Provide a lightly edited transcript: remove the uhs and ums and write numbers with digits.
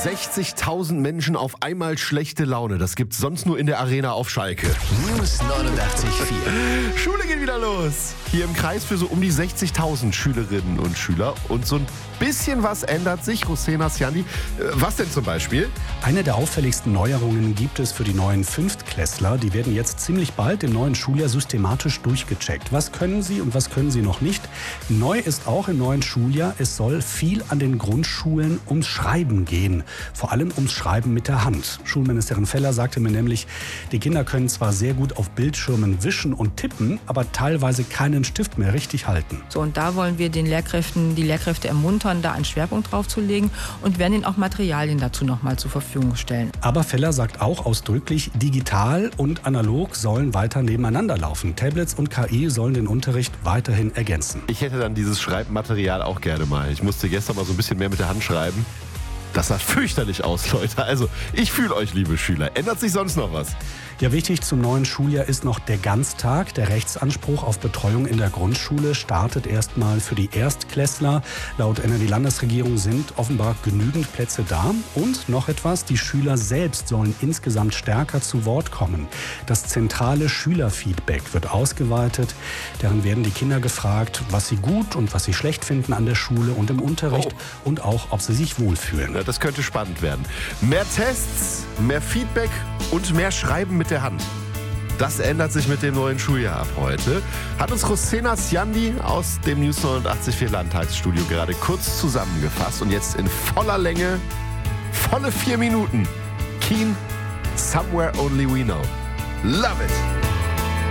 60.000 Menschen auf einmal schlechte Laune. Das gibt's sonst nur in der Arena auf Schalke. News 89.4. Schule geht wieder los. Hier im Kreis für so um die 60.000 Schülerinnen und Schüler. Und so ein bisschen was ändert sich. Rosena Siandi, was denn zum Beispiel? Eine der auffälligsten Neuerungen gibt es für die neuen Fünftklässler. Die werden jetzt ziemlich bald im neuen Schuljahr systematisch durchgecheckt. Was können sie und was können sie noch nicht? Neu ist auch im neuen Schuljahr, es soll viel an den Grundschulen ums Schreiben gehen. Vor allem ums Schreiben mit der Hand. Schulministerin Feller sagte mir nämlich, die Kinder können zwar sehr gut auf Bildschirmen wischen und tippen, aber teilweise keinen Stift mehr richtig halten. So, und da wollen wir die Lehrkräfte ermuntern, da einen Schwerpunkt drauf zu legen und werden ihnen auch Materialien dazu nochmal zur Verfügung stellen. Aber Feller sagt auch ausdrücklich, digital und analog sollen weiter nebeneinander laufen. Tablets und KI sollen den Unterricht weiterhin ergänzen. Ich hätte dann dieses Schreibmaterial auch gerne mal. Ich musste gestern mal so ein bisschen mehr mit der Hand schreiben. Das sah fürchterlich aus, Leute. Also, ich fühle euch, liebe Schüler. Ändert sich sonst noch was? Ja, wichtig zum neuen Schuljahr ist noch der Ganztag. Der Rechtsanspruch auf Betreuung in der Grundschule startet erstmal für die Erstklässler. Laut NRW-Landesregierung sind offenbar genügend Plätze da. Und noch etwas, die Schüler selbst sollen insgesamt stärker zu Wort kommen. Das zentrale Schülerfeedback wird ausgeweitet. Darin werden die Kinder gefragt, was sie gut und was sie schlecht finden an der Schule und im Unterricht und auch, ob sie sich wohlfühlen. Ja, das könnte spannend werden. Mehr Tests, mehr Feedback und mehr Schreiben mit der Hand. Das ändert sich mit dem neuen Schuljahr ab heute. Hat uns Rosena Siandi aus dem News 89.4 Landtagsstudio gerade kurz zusammengefasst. Und jetzt in voller Länge, volle 4 Minuten. Keen, Somewhere Only We Know. Love it!